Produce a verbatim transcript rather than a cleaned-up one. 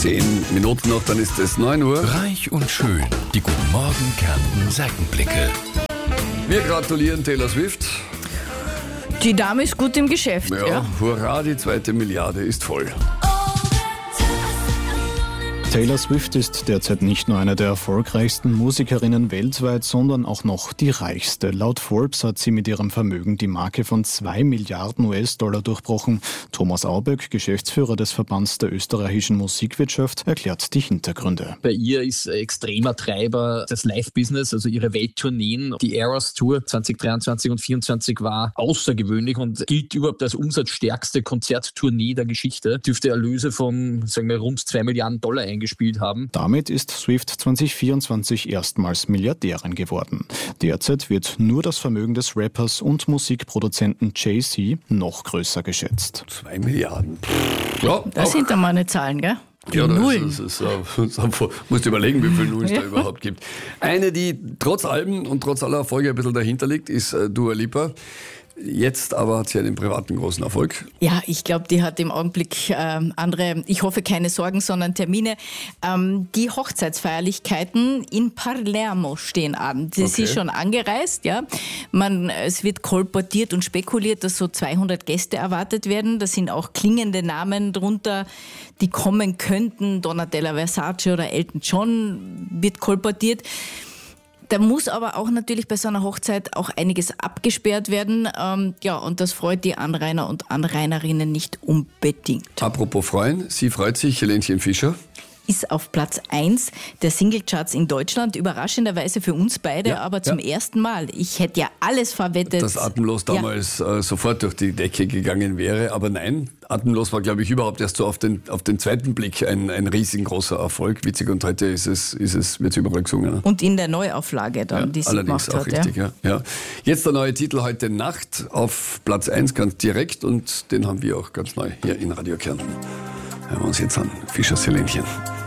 Zehn Minuten noch, dann ist es neun Uhr. Reich und schön. Die Guten Morgen Kärnten Seitenblicke. Wir gratulieren Taylor Swift. Die Dame ist gut im Geschäft. Ja, Ja. hurra, die zweite Milliarde ist voll. Taylor Swift ist derzeit nicht nur eine der erfolgreichsten Musikerinnen weltweit, sondern auch noch die reichste. Laut Forbes hat sie mit ihrem Vermögen die Marke von zwei Milliarden U S-Dollar durchbrochen. Thomas Auböck, Geschäftsführer des Verbands der österreichischen Musikwirtschaft, erklärt die Hintergründe. Bei ihr ist extremer Treiber das Live-Business, also ihre Welttourneen. Die Eras Tour zwanzig dreiundzwanzig und vierundzwanzig war außergewöhnlich und gilt überhaupt als umsatzstärkste Konzerttournee der Geschichte. Dürfte Erlöse von, sagen wir, rund zwei Milliarden Dollar eingespielt haben. Damit ist Swift zwanzig vierundzwanzig erstmals Milliardärin geworden. Derzeit wird nur das Vermögen des Rappers und Musikproduzenten Jay-Z noch größer geschätzt. Zwei Milliarden. Ja, Das auch. sind dann meine Zahlen, gell? Die Ja, das Nullen. ist, das ist, das ist, du musst überlegen, wie viele Nullen es da überhaupt gibt. Eine, die trotz allem und trotz aller Erfolge ein bisschen dahinter liegt, ist äh, Dua Lipa. Jetzt aber hat sie einen privaten großen Erfolg. Ja, ich glaube, die hat im Augenblick ähm, andere, ich hoffe keine Sorgen, sondern Termine. Ähm, die Hochzeitsfeierlichkeiten in Palermo stehen an. Sie Okay. ist schon angereist, ja. Man, es wird kolportiert und spekuliert, dass so zweihundert Gäste erwartet werden. Da sind auch klingende Namen drunter, die kommen könnten. Donatella Versace oder Elton John wird kolportiert. Da muss aber auch natürlich bei so einer Hochzeit auch einiges abgesperrt werden. Ähm, ja, und das freut die Anrainer und Anrainerinnen nicht unbedingt. Apropos freuen, sie freut sich, Helenchen Fischer. Ist auf Platz eins der Singlecharts in Deutschland. Überraschenderweise für uns beide, Ja, aber zum ja. ersten Mal. Ich hätte ja alles verwettet. Dass Atemlos damals äh, sofort durch die Decke gegangen wäre. Aber nein, Atemlos war, glaube ich, überhaupt erst so auf den, auf den zweiten Blick ein, ein riesengroßer Erfolg. Witzig, und heute ist es, ist es, wird es überall gesungen. Ne? Und in der Neuauflage dann, Ja, die sie allerdings gemacht auch hat. richtig, Ja. ja. Ja. Jetzt der neue Titel heute Nacht auf Platz eins ganz direkt, und den haben wir auch ganz neu hier in Radio Kärnten. Hören wir uns jetzt an. Fischers Helenchen.